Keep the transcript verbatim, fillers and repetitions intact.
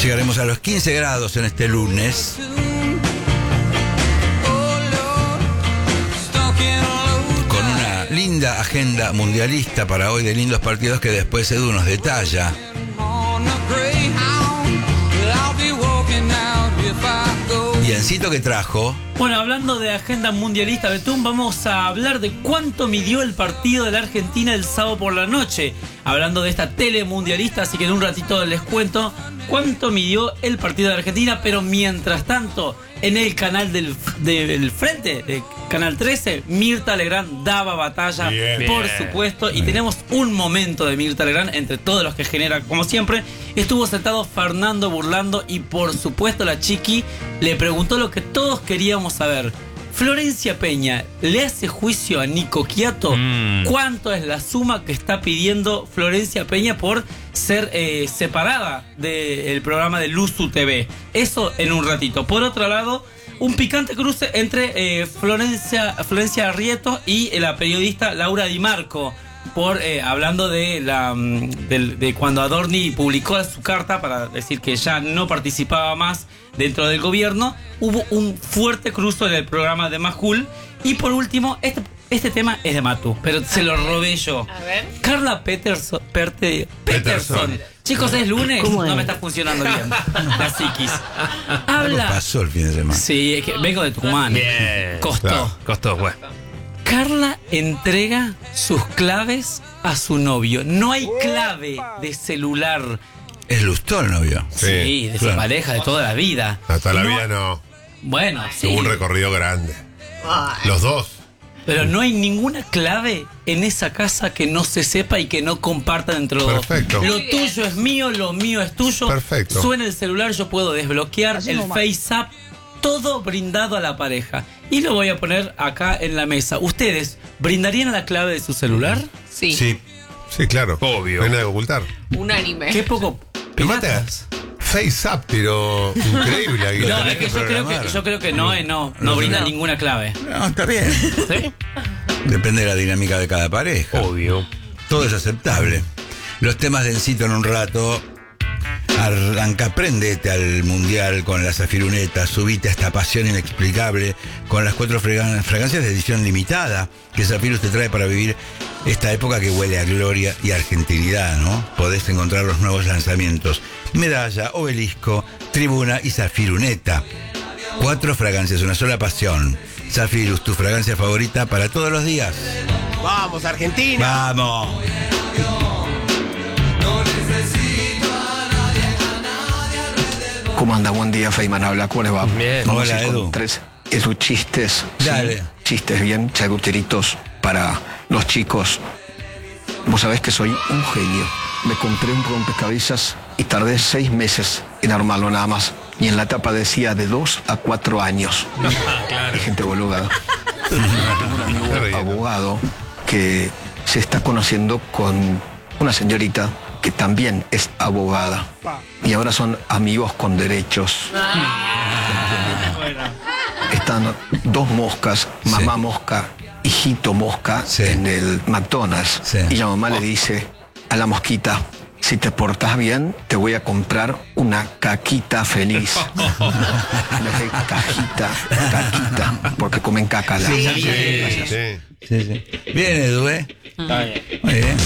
Llegaremos a los quince grados en este lunes. Con una linda agenda mundialista para hoy de lindos partidos que después Edu nos detalla. Y Encito que trajo. Bueno, hablando de agenda mundialista, Betún, vamos a hablar de cuánto midió el partido de la Argentina el sábado por la noche. Hablando de esta tele mundialista, así que en un ratito les cuento cuánto midió el partido de la Argentina. Pero mientras tanto, en el canal del, del Frente, de Canal trece, Mirta Legrand daba batalla, bien, por bien. supuesto. Y tenemos un momento de Mirta Legrand entre todos los que genera, como siempre. Estuvo sentado Fernando Burlando y por supuesto la Chiqui le preguntó lo que todos queríamos saber. Florencia Peña, ¿le hace juicio a Nico Quiato? Mm. ¿Cuánto es la suma que está pidiendo Florencia Peña por ser eh, separada del programa de Luzu T V? Eso en un ratito. Por otro lado, un picante cruce entre eh, Florencia, Florencia Arrieto y eh, la periodista Laura Di Marco. Por, eh, hablando de, la, de, de cuando Adorni publicó su carta para decir que ya no participaba más dentro del gobierno, hubo un fuerte cruce en el programa de Majul. Y por último, este, este tema es de Matu, pero se lo robé yo. A ver. Carla Peterson, Perte, Peterson. Peterson. Chicos, es lunes, no es? me está funcionando bien la psiquis. Habla. Algo pasó el fin de semana. Sí, es que vengo de Tucumán. Bien. Costó. Claro, costó, bueno. Carla entrega sus claves a su novio. No hay clave de celular. Es Lustó el novio. Sí, sí de claro. su pareja de toda la vida. De toda la no, vida no. Bueno, sí. Tuvo un recorrido grande. Los dos. Pero no hay ninguna clave en esa casa que no se sepa y que no compartan entre los dos. Perfecto. Lo tuyo es mío, lo mío es tuyo. Perfecto. Suena el celular, yo puedo desbloquear Así el FaceApp. Todo brindado a la pareja. Y lo voy a poner acá en la mesa. ¿Ustedes brindarían la clave de su celular? Sí. Sí, sí, claro. Obvio. No hay nada que ocultar. Unánime. Qué poco. Te matas. Face up, pero increíble. Aguilar. No, es que yo creo que, yo creo que no, no, no, no brinda no. ninguna clave. No, está bien. ¿Sí? Depende de la dinámica de cada pareja. Obvio. Todo es aceptable. Los temas de Encito en un rato. Arranca, prendete al mundial con la Zafiruneta, subite a esta pasión inexplicable con las cuatro fregan- fragancias de edición limitada que Zafirus te trae para vivir esta época que huele a gloria y argentinidad, ¿no? Podés encontrar los nuevos lanzamientos: Medalla, Obelisco, Tribuna y Zafiruneta. Cuatro fragancias, una sola pasión. Zafirus, tu fragancia favorita para todos los días. ¡Vamos, Argentina! ¡Vamos! ¿Cómo anda? Buen día, Feynman. Habla, ¿cómo les va? Bien. Hola, Edu. Tres esos chistes. Dale. Sí, chistes bien, chaguteritos para los chicos. Vos sabés que soy un genio. Me compré un rompecabezas y tardé seis meses en armarlo nada más. Y en la tapa decía de dos a cuatro años. Claro. Hay gente boluda. Tengo un amigo abogado que se está conociendo con una señorita que también es abogada. Y ahora son amigos con derechos. Están dos moscas, mamá sí. mosca, hijito mosca, sí. en el McDonald's. Sí. Y la mamá le dice a la mosquita: si te portás bien, te voy a comprar una caquita feliz. Le dije cajita, caquita, porque comen caca. Sí, sí, sí, sí. Sí, sí. Bien, Edu, ¿eh? Está bien. Muy bien.